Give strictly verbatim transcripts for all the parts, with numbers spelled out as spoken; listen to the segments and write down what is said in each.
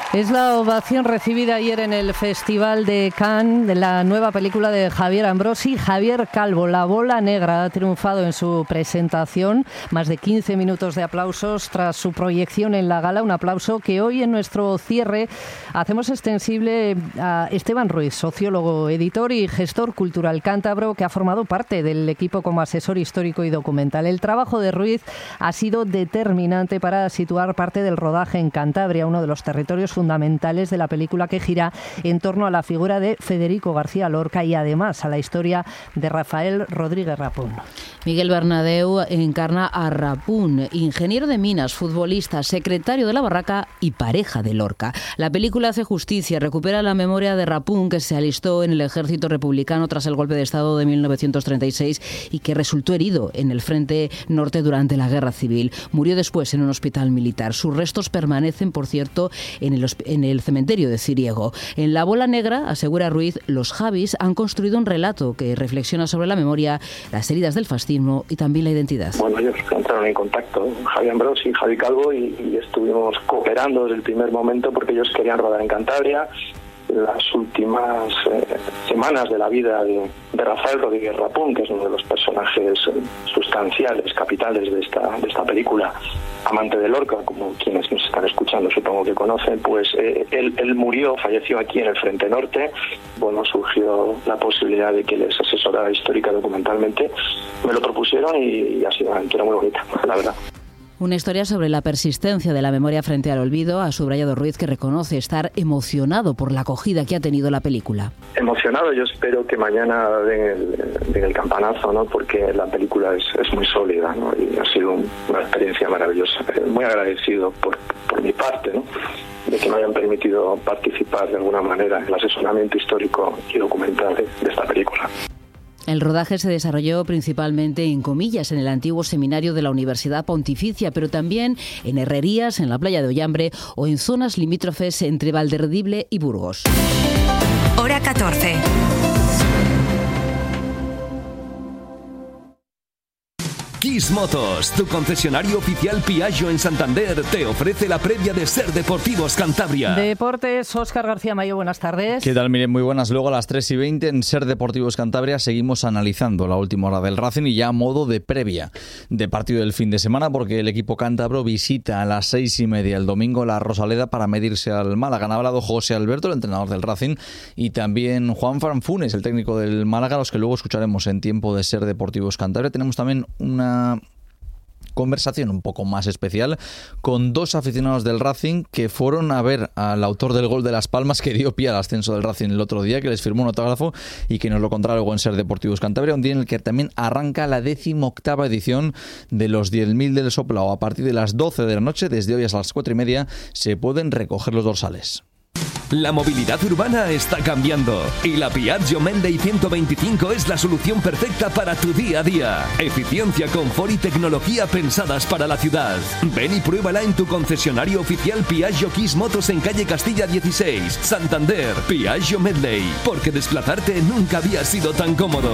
Es la ovación recibida ayer en el Festival de Cannes de la nueva película de Javier Ambrosi. Javier Calvo, La Bola Negra, ha triunfado en su presentación. Más de quince minutos de aplausos tras su proyección en la gala. Un aplauso que hoy en nuestro cierre hacemos extensible a Esteban Ruiz, sociólogo, editor y gestor cultural cántabro, que ha formado parte del equipo como asesor histórico y documental. El trabajo de Ruiz ha sido determinante para situar parte del rodaje en Cantabria, uno de los territorios fundamentales de la película, que gira en torno a la figura de Federico García Lorca y además a la historia de Rafael Rodríguez Rapún. Miguel Bernadeu encarna a Rapún, ingeniero de minas, futbolista, secretario de la Barraca y pareja de Lorca. La película hace justicia, recupera la memoria de Rapún, que se alistó en el ejército republicano tras el golpe de Estado de mil novecientos treinta y seis y que resultó herido en el frente norte durante la Guerra Civil. Murió después en un hospital militar. Sus restos permanecen, por cierto, en el en el cementerio de Ciriego. En La Bola Negra, asegura Ruiz, los Javis han construido un relato que reflexiona sobre la memoria, las heridas del fascismo y también la identidad. Bueno, ellos entraron en contacto, Javier Ambrosi y Javi Calvo, y, y estuvimos cooperando desde el primer momento porque ellos querían rodar en Cantabria. Las últimas eh, semanas de la vida de, de Rafael Rodríguez Rapún, que es uno de los personajes eh, sustanciales, capitales de esta, de esta película, amante de Lorca, como quienes nos están escuchando supongo que conocen, pues eh, él, él murió, falleció aquí en el Frente Norte. Bueno, surgió la posibilidad de que les asesorara histórica documentalmente. Me lo propusieron y, y ha sido una aventura muy bonita, la verdad. Una historia sobre la persistencia de la memoria frente al olvido. Ha subrayado Ruiz, que reconoce estar emocionado por la acogida que ha tenido la película. Emocionado, yo espero que mañana den el, den el campanazo, ¿no? Porque la película es, es muy sólida, ¿no? Y ha sido un, una experiencia maravillosa. Muy agradecido por, por mi parte, ¿no?, de que me hayan permitido participar de alguna manera en el asesoramiento histórico y documental de, de esta película. El rodaje se desarrolló principalmente en Comillas, en el antiguo seminario de la Universidad Pontificia, pero también en Herrerías, en la playa de Ollambre o en zonas limítrofes entre Valderredible y Burgos. Hora catorce. Kiss Motos, tu concesionario oficial Piaggio en Santander, te ofrece la previa de Ser Deportivos Cantabria. Deportes, Óscar García Mayo, buenas tardes. ¿Qué tal? Miren, muy buenas. Luego a las tres y veinte en Ser Deportivos Cantabria seguimos analizando la última hora del Racing y ya a modo de previa de partido del fin de semana, porque el equipo cántabro visita a las seis y media el domingo la Rosaleda para medirse al Málaga. Han hablado José Alberto, el entrenador del Racing, y también Juan Franfunes, el técnico del Málaga, los que luego escucharemos en tiempo de Ser Deportivos Cantabria. Tenemos también una conversación un poco más especial con dos aficionados del Racing que fueron a ver al autor del gol de Las Palmas, que dio pie al ascenso del Racing el otro día, que les firmó un autógrafo y que nos lo contará luego en Ser Deportivos Cantabria, un día en el que también arranca la decimoctava edición de los diez mil del Soplao. A partir de las doce de la noche, desde hoy hasta las cuatro y media, se pueden recoger los dorsales. La movilidad urbana está cambiando y la Piaggio Menday ciento veinticinco es la solución perfecta para tu día a día. Eficiencia, confort y tecnología pensadas para la ciudad. Ven y pruébala en tu concesionario oficial Piaggio Kiss Motos en calle Castilla dieciséis, Santander. Piaggio Menday, porque desplazarte nunca había sido tan cómodo.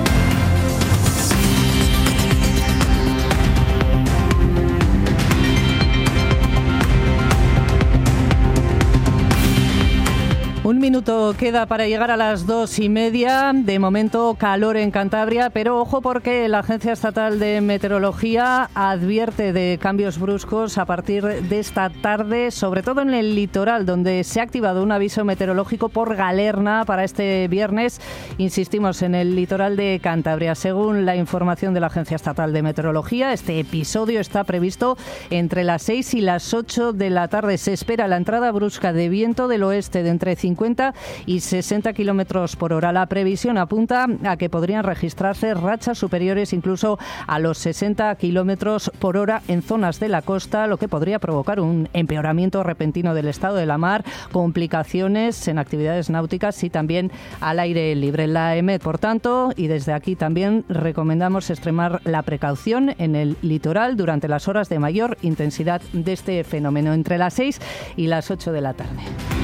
Un minuto queda para llegar a las dos y media. De momento, calor en Cantabria, pero ojo porque la Agencia Estatal de Meteorología advierte de cambios bruscos a partir de esta tarde, sobre todo en el litoral, donde se ha activado un aviso meteorológico por galerna para este viernes. Insistimos, en el litoral de Cantabria. Según la información de la Agencia Estatal de Meteorología, este episodio está previsto entre las seis y las ocho de la tarde. Se espera la entrada brusca de viento del oeste de entre cincuenta y sesenta kilómetros por hora. La previsión apunta a que podrían registrarse rachas superiores incluso a los sesenta kilómetros por hora en zonas de la costa, lo que podría provocar un empeoramiento repentino del estado de la mar, complicaciones en actividades náuticas y también al aire libre. La E M E D, por tanto, y desde aquí también recomendamos extremar la precaución en el litoral durante las horas de mayor intensidad de este fenómeno, entre las seis y las ocho de la tarde.